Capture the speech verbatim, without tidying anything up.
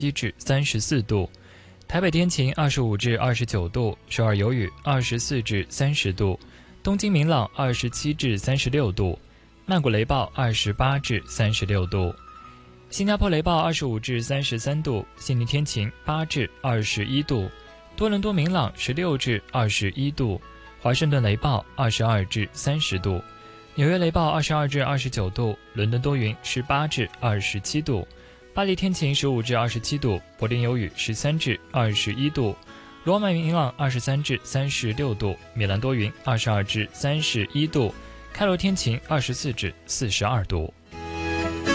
七至三十四度，台北天晴，二十五至二十九度，首尔有雨，二十四至三十度，东京明朗，二十七至三十六度，曼谷雷暴，二十八至三十六度，新加坡雷暴，二十五至三十三度，悉尼天晴，八至二十一度，多伦多明朗，十六至二十一度，华盛顿雷暴，二十二至三十度，纽约雷暴，二十二至二十九度，伦敦多云，十八至二十七度，巴黎天晴，十五至二十七度，柏林有雨，十三至二十一度，罗马明朗，二十三至三十六度，米兰多云，二十二至三十一度，开罗天晴，二十四至四十二度。